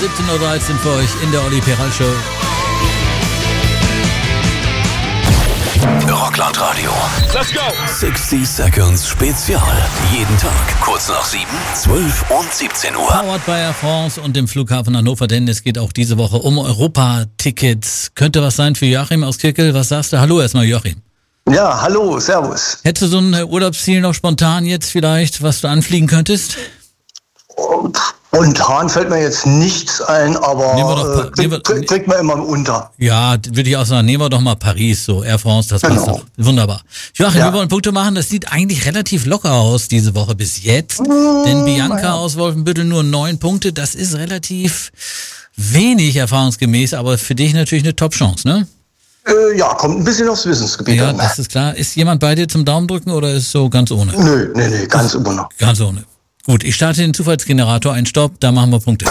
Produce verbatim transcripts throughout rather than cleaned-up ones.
siebzehn Uhr dreizehn für euch in der Olli Peral Show. Rockland Radio. Let's go! sechzig Seconds Spezial. Jeden Tag kurz nach sieben, zwölf und siebzehn Uhr. Powered by Air France und dem Flughafen Hannover, denn es geht auch diese Woche um Europa-Tickets. Könnte was sein für Joachim aus Kirkel? Was sagst du? Hallo erstmal, Joachim. Ja, hallo, servus. Hättest du so ein Urlaubsziel noch spontan jetzt vielleicht, was du anfliegen könntest? Spontan fällt mir jetzt nichts ein, aber Nehmen wir doch, äh, krieg, wir, krieg, kriegt man immer unter. Ja, würde ich auch sagen, nehmen wir doch mal Paris, so Air France, das passt Genau. doch. Wunderbar. Joachim, Ja. wir wollen Punkte machen, das sieht eigentlich relativ locker aus diese Woche bis jetzt. Mmh, denn Bianca ja. aus Wolfenbüttel nur neun Punkte, das ist relativ wenig erfahrungsgemäß, aber für dich natürlich eine Top-Chance, ne? Äh, ja, kommt ein bisschen aufs Wissensgebiet Ja, an. das ist klar. Ist jemand bei dir zum Daumen drücken oder ist so ganz ohne? Nö, nee, nee, ganz ohne. Ganz ohne. Gut, ich starte den Zufallsgenerator, ein Stopp, da machen wir Punkte.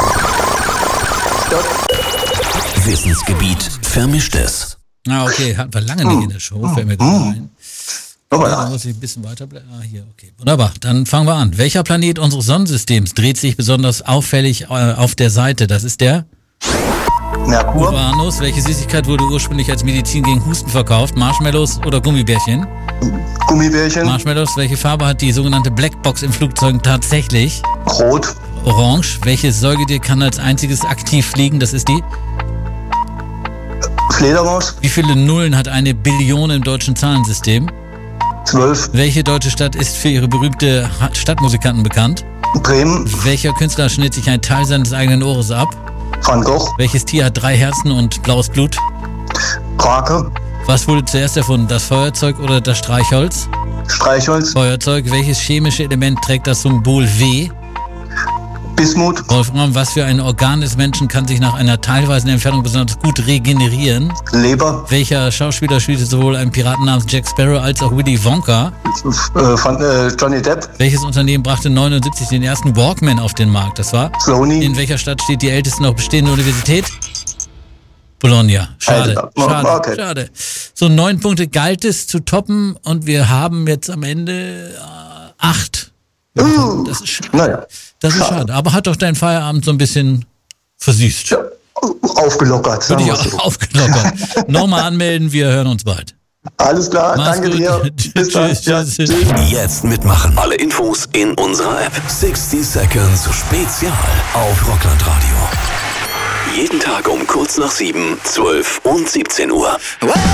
Wissensgebiet Vermischtes. Ah, okay, hatten wir lange nicht in der Show, fällt mir gerade ein. Nochmal Ja, da nach. muss ich ein bisschen weiter bleiben. Ah, hier, okay. Wunderbar, dann fangen wir an. Welcher Planet unseres Sonnensystems dreht sich besonders auffällig äh, auf der Seite? Das ist der Merkur, Uranus. Welche Süßigkeit wurde ursprünglich als Medizin gegen Husten verkauft? Marshmallows oder Gummibärchen? Gummibärchen, Marshmallows. Welche Farbe hat die sogenannte Blackbox im Flugzeug tatsächlich? Rot, Orange. Welches Säugetier kann als einziges aktiv fliegen? Das ist die. Fledermaus, Wie viele Nullen hat eine Billion im deutschen Zahlensystem? zwölf, Welche deutsche Stadt ist für ihre berühmte Ha- Stadtmusikanten bekannt? Bremen, Welcher Künstler schnitt sich ein Teil seines eigenen Ohres ab? Van Gogh, Welches Tier hat drei Herzen und blaues Blut? Krake, Was wurde zuerst erfunden, das Feuerzeug oder das Streichholz? Streichholz, Feuerzeug. Welches chemische Element trägt das Symbol W? Bismut, Wolfram, was für ein Organ des Menschen kann sich nach einer teilweisen Entfernung besonders gut regenerieren? Leber, Welcher Schauspieler spielte sowohl einen Piraten namens Jack Sparrow als auch Willy Wonka? äh, Van, äh, Johnny Depp, Welches Unternehmen brachte neunundsiebzig den ersten Walkman auf den Markt? Das war? Sony, In welcher Stadt steht die älteste noch bestehende Universität? Bologna. Schade, Alter, schade, okay. schade. So neun Punkte galt es zu toppen und wir haben jetzt am Ende äh, acht. Uh, Das ist schade. naja, Das ist schade. Aber hat doch dein Feierabend so ein bisschen versüßt. ja, aufgelockert, Würde sagen ich wir auch so. aufgelockert. Nochmal anmelden, wir hören uns bald. Alles klar, Mach's danke gut. dir. Bis dann. Tschüss, Ja, tschüss, tschüss. tschüss. Jetzt mitmachen. Alle Infos in unserer App. sechzig Seconds Spezial auf Rockland Radio. Jeden Tag um kurz nach sieben, zwölf und siebzehn Uhr.